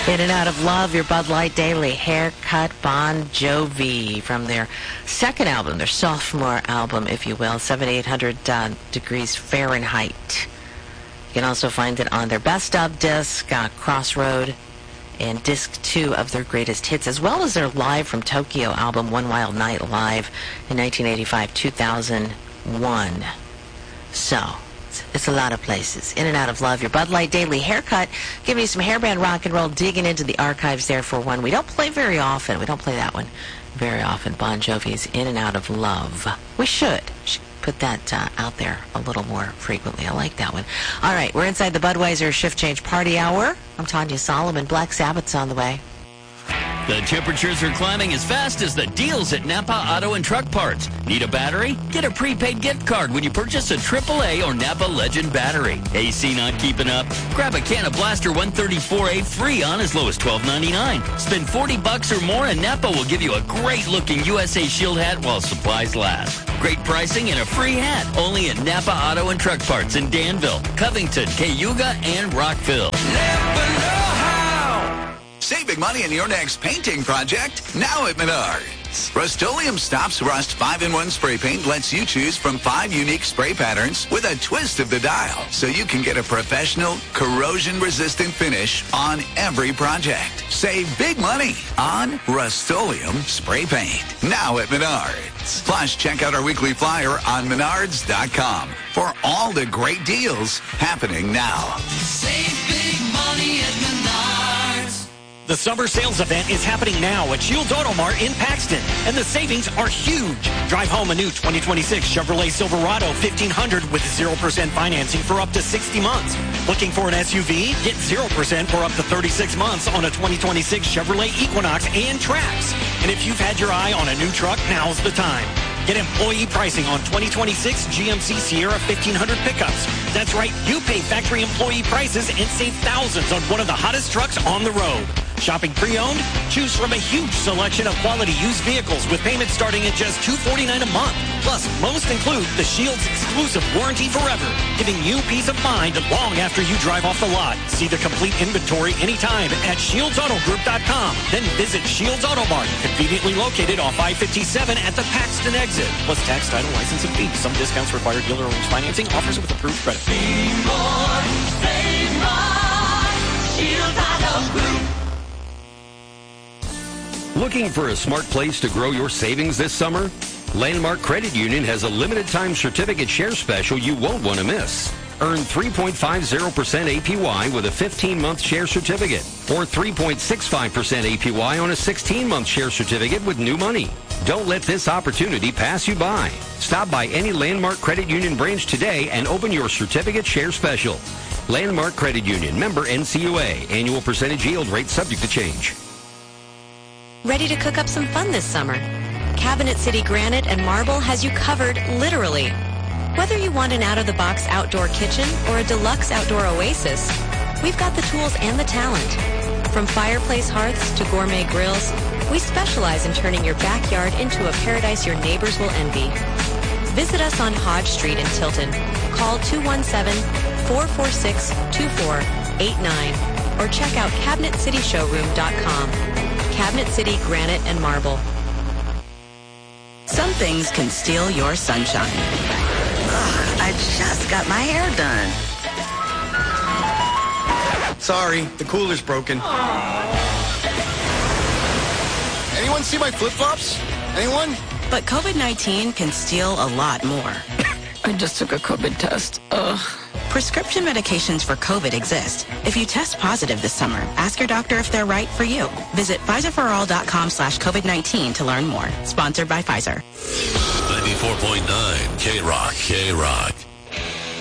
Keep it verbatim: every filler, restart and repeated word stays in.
In and Out of Love, your Bud Light Daily Haircut, Bon Jovi, from their second album, their sophomore album, if you will, seventy-eight hundred uh, degrees Fahrenheit. You can also find it on their best of disc, uh, Crossroad, and disc two of their greatest hits, as well as their Live from Tokyo album, One Wild Night Live, in nineteen eighty-five, two thousand one. So, it's a lot of places. In and Out of Love, your Bud Light Daily Haircut, giving you some hairband rock and roll, digging into the archives there for one we don't play very often. We don't play that one very often. Bon Jovi's In and Out of Love. We should. should put that uh, out there a little more frequently. I like that one. All right, we're inside the Budweiser Shift Change Party Hour. I'm Tanya Solomon. Black Sabbath's on the way. The temperatures are climbing as fast as the deals at Napa Auto and Truck Parts. Need a battery? Get a prepaid gift card when you purchase a triple A or Napa Legend battery. A C not keeping up? Grab a can of Blaster one thirty-four A free on as low as twelve ninety-nine. Spend forty bucks or more and Napa will give you a great-looking U S A Shield hat while supplies last. Great pricing and a free hat. Only at Napa Auto and Truck Parts in Danville, Covington, Cayuga, and Rockville. Never know how. Save big money in your next painting project now at Menards. Rust-Oleum Stops Rust five in one spray paint lets you choose from five unique spray patterns with a twist of the dial, so you can get a professional, corrosion-resistant finish on every project. Save big money on Rust-Oleum spray paint now at Menards. Plus, check out our weekly flyer on menards dot com for all the great deals happening now. Save big money at Menards. The summer sales event is happening now at Shields Auto Mart in Paxton, and the savings are huge. Drive home a new twenty twenty-six Chevrolet Silverado fifteen hundred with zero percent financing for up to sixty months. Looking for an S U V? Get zero percent for up to thirty-six months on a twenty twenty-six Chevrolet Equinox and Trax. And if you've had your eye on a new truck, now's the time. Get employee pricing on twenty twenty-six G M C Sierra fifteen hundred pickups. That's right, you pay factory employee prices and save thousands on one of the hottest trucks on the road. Shopping pre-owned? Choose from a huge selection of quality used vehicles with payments starting at just two hundred forty-nine dollars a month. Plus, most include the Shields exclusive warranty forever, giving you peace of mind long after you drive off the lot. See the complete inventory anytime at shields auto group dot com. Then visit Shields Auto Mart, conveniently located off I fifty-seven at the Paxton exit. Plus tax, title, licensing fees. Some discounts require dealer arranged financing. Offers with approved credit. Be more, save more. Shields Auto Group. Looking for a smart place to grow your savings this summer? Landmark Credit Union has a limited time certificate share special you won't want to miss. Earn three point five zero percent A P Y with a fifteen month share certificate, or three point six five percent A P Y on a sixteen month share certificate with new money. Don't let this opportunity pass you by. Stop by any Landmark Credit Union branch today and open your certificate share special. Landmark Credit Union, member N C U A. Annual percentage yield rate subject to change. Ready to cook up some fun this summer? Cabinet City Granite and Marble has you covered, literally. Whether you want an out-of-the-box outdoor kitchen or a deluxe outdoor oasis, we've got the tools and the talent. From fireplace hearths to gourmet grills, we specialize in turning your backyard into a paradise your neighbors will envy. Visit us on Hodge Street in Tilton. Call two one seven, four four six, two four eight nine or check out cabinet city showroom dot com. Cabinet City Granite and Marble. Some things can steal your sunshine. Ugh, I just got my hair done. Sorry, the cooler's broken. Anyone see my flip-flops? Anyone? But COVID nineteen can steal a lot more. I just took a COVID test. Ugh. Prescription medications for COVID exist. If you test positive this summer, ask your doctor if they're right for you. Visit Pfizer for all dot com slash COVID nineteen to learn more. Sponsored by Pfizer. ninety-four point nine K-Rock, K-Rock.